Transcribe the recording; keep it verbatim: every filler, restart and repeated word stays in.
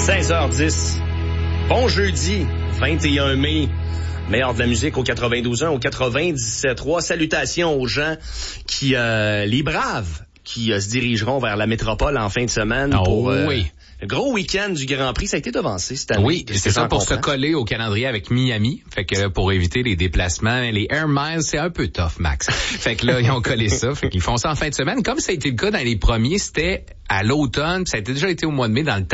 seize heures dix. Bon jeudi, vingt et un mai. Meilleur de la musique au quatre-vingt-douze un, au quatre-vingt-dix-sept trois. Salutations aux gens qui, euh, les braves, qui euh, se dirigeront vers la métropole en fin de semaine oh, pour euh, oui. le gros week-end du Grand Prix. Ça a été devancé cette année. Oui, c'est ça pour comprends. se coller au calendrier avec Miami. Fait que pour éviter les déplacements, les Air Miles, c'est un peu tough, Max. Fait que là, ils ont collé ça. Fait qu'ils font ça en fin de semaine. Comme ça a été le cas dans les premiers, c'était à l'automne, puis ça a déjà été au mois de mai dans le